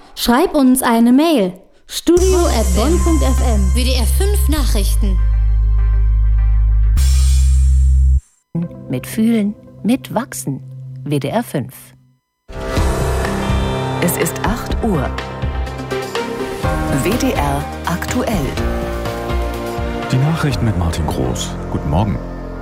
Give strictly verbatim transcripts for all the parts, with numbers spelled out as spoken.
Schreib uns eine Mail. studio at bonn punkt f m. W D R fünf Nachrichten. Mit Fühlen, mit Wachsen. W D R fünf. Es ist acht Uhr. W D R aktuell. Die Nachrichten mit Martin Groß. Guten Morgen.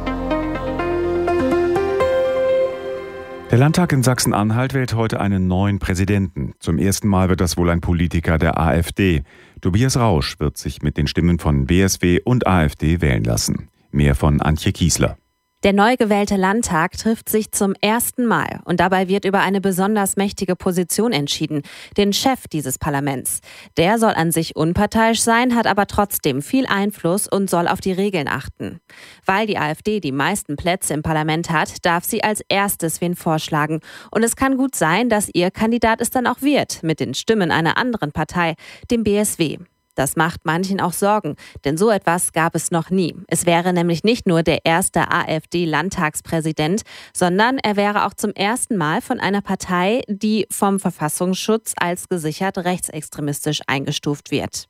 Der Landtag in Sachsen-Anhalt wählt heute einen neuen Präsidenten. Zum ersten Mal wird das wohl ein Politiker der AfD. Tobias Rausch wird sich mit den Stimmen von B S W und AfD wählen lassen. Mehr von Antje Kiesler. Der neu gewählte Landtag trifft sich zum ersten Mal und dabei wird über eine besonders mächtige Position entschieden, den Chef dieses Parlaments. Der soll an sich unparteiisch sein, hat aber trotzdem viel Einfluss und soll auf die Regeln achten. Weil die AfD die meisten Plätze im Parlament hat, darf sie als erstes wen vorschlagen. Und es kann gut sein, dass ihr Kandidat es dann auch wird, mit den Stimmen einer anderen Partei, dem B S W. Das macht manchen auch Sorgen, denn so etwas gab es noch nie. Es wäre nämlich nicht nur der erste AfD-Landtagspräsident, sondern er wäre auch zum ersten Mal von einer Partei, die vom Verfassungsschutz als gesichert rechtsextremistisch eingestuft wird.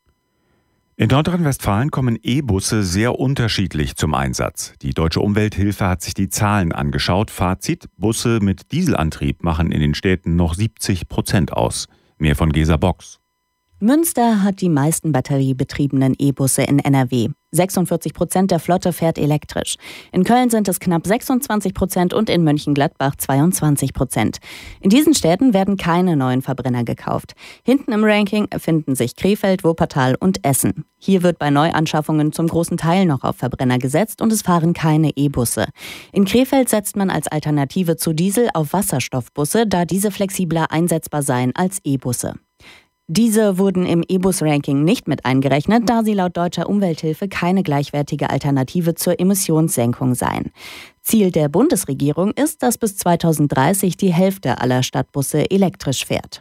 In Nordrhein-Westfalen kommen E-Busse sehr unterschiedlich zum Einsatz. Die Deutsche Umwelthilfe hat sich die Zahlen angeschaut. Fazit: Busse mit Dieselantrieb machen in den Städten noch siebzig Prozent aus. Mehr von Gesa Box. Münster hat die meisten batteriebetriebenen E-Busse in N R W. sechsundvierzig Prozent der Flotte fährt elektrisch. In Köln sind es knapp sechsundzwanzig Prozent und in Mönchengladbach zweiundzwanzig Prozent. In diesen Städten werden keine neuen Verbrenner gekauft. Hinten im Ranking finden sich Krefeld, Wuppertal und Essen. Hier wird bei Neuanschaffungen zum großen Teil noch auf Verbrenner gesetzt und es fahren keine E-Busse. In Krefeld setzt man als Alternative zu Diesel auf Wasserstoffbusse, da diese flexibler einsetzbar seien als E-Busse. Diese wurden im E-Bus-Ranking nicht mit eingerechnet, da sie laut Deutscher Umwelthilfe keine gleichwertige Alternative zur Emissionssenkung seien. Ziel der Bundesregierung ist, dass bis zweitausenddreißig die Hälfte aller Stadtbusse elektrisch fährt.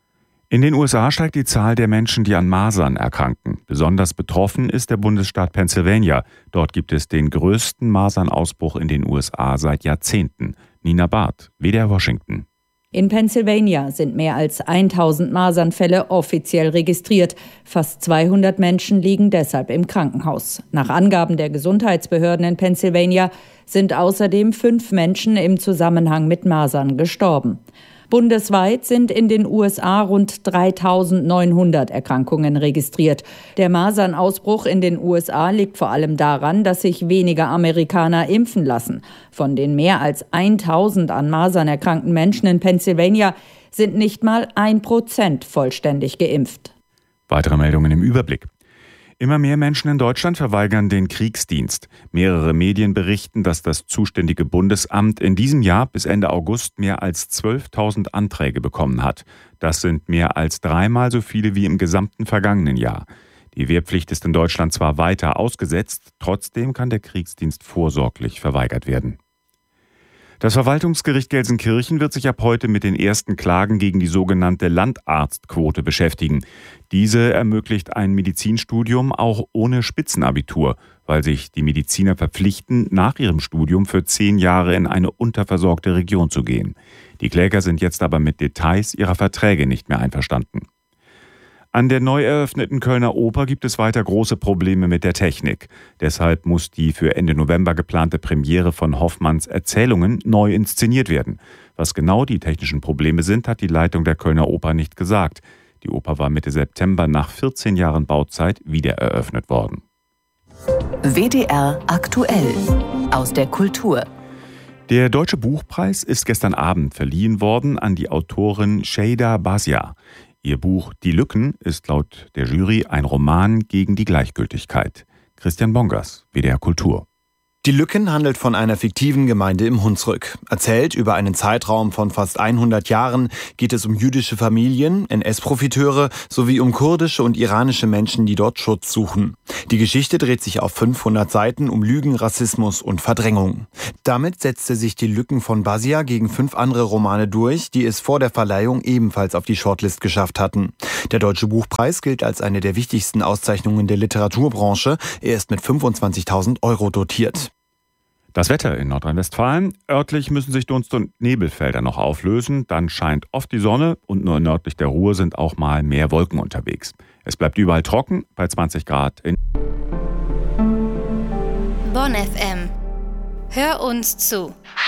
In den U S A steigt die Zahl der Menschen, die an Masern erkranken. Besonders betroffen ist der Bundesstaat Pennsylvania. Dort gibt es den größten Masernausbruch in den U S A seit Jahrzehnten. Nina Barth, W D R Washington. In Pennsylvania sind mehr als tausend Masernfälle offiziell registriert. Fast zweihundert Menschen liegen deshalb im Krankenhaus. Nach Angaben der Gesundheitsbehörden in Pennsylvania sind außerdem fünf Menschen im Zusammenhang mit Masern gestorben. Bundesweit sind in den U S A rund dreitausendneunhundert Erkrankungen registriert. Der Masernausbruch in den U S A liegt vor allem daran, dass sich weniger Amerikaner impfen lassen. Von den mehr als tausend an Masern erkrankten Menschen in Pennsylvania sind nicht mal ein Prozent vollständig geimpft. Weitere Meldungen im Überblick. Immer mehr Menschen in Deutschland verweigern den Kriegsdienst. Mehrere Medien berichten, dass das zuständige Bundesamt in diesem Jahr bis Ende August mehr als zwölftausend Anträge bekommen hat. Das sind mehr als dreimal so viele wie im gesamten vergangenen Jahr. Die Wehrpflicht ist in Deutschland zwar weiter ausgesetzt, trotzdem kann der Kriegsdienst vorsorglich verweigert werden. Das Verwaltungsgericht Gelsenkirchen wird sich ab heute mit den ersten Klagen gegen die sogenannte Landarztquote beschäftigen. Diese ermöglicht ein Medizinstudium auch ohne Spitzenabitur, weil sich die Mediziner verpflichten, nach ihrem Studium für zehn Jahre in eine unterversorgte Region zu gehen. Die Kläger sind jetzt aber mit Details ihrer Verträge nicht mehr einverstanden. An der neu eröffneten Kölner Oper gibt es weiter große Probleme mit der Technik. Deshalb muss die für Ende November geplante Premiere von Hoffmanns Erzählungen neu inszeniert werden. Was genau die technischen Probleme sind, hat die Leitung der Kölner Oper nicht gesagt. Die Oper war Mitte September nach vierzehn Jahren Bauzeit wieder eröffnet worden. W D R aktuell aus der Kultur. Der Deutsche Buchpreis ist gestern Abend verliehen worden an die Autorin Şeyda Basya. Ihr Buch »Die Lücken« ist laut der Jury ein Roman gegen die Gleichgültigkeit. Christian Bongers, W D R Kultur. Die Lücken handelt von einer fiktiven Gemeinde im Hunsrück. Erzählt über einen Zeitraum von fast hundert Jahren geht es um jüdische Familien, N S-Profiteure sowie um kurdische und iranische Menschen, die dort Schutz suchen. Die Geschichte dreht sich auf fünfhundert Seiten um Lügen, Rassismus und Verdrängung. Damit setzte sich Die Lücken von Basya gegen fünf andere Romane durch, die es vor der Verleihung ebenfalls auf die Shortlist geschafft hatten. Der Deutsche Buchpreis gilt als eine der wichtigsten Auszeichnungen der Literaturbranche. Er ist mit fünfundzwanzigtausend Euro dotiert. Das Wetter in Nordrhein-Westfalen. Örtlich müssen sich Dunst- und Nebelfelder noch auflösen. Dann scheint oft die Sonne und nur nördlich der Ruhr sind auch mal mehr Wolken unterwegs. Es bleibt überall trocken bei zwanzig Grad in Bonn F M. Hör uns zu.